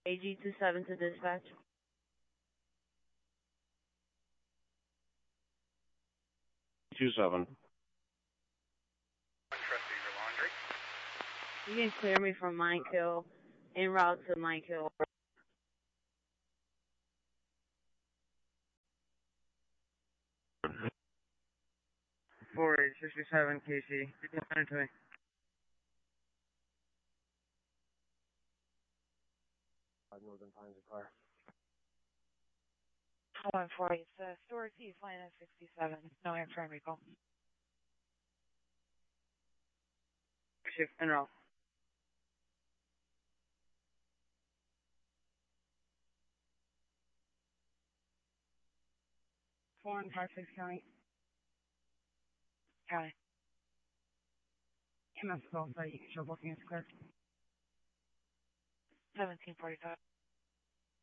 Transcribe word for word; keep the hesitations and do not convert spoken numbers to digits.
A G two seven to dispatch. Two seven. You can clear me from Mine Kill, en route to Mine Kill. Four eight sixty seven K C. Send it to me. Northern Pines of car. One four eight, uh, Stewart East, line at sixty-seven. No answer on recall. Shift en route. Four and five six county. County. M S call site. Show booking is clear. Seventeen forty five.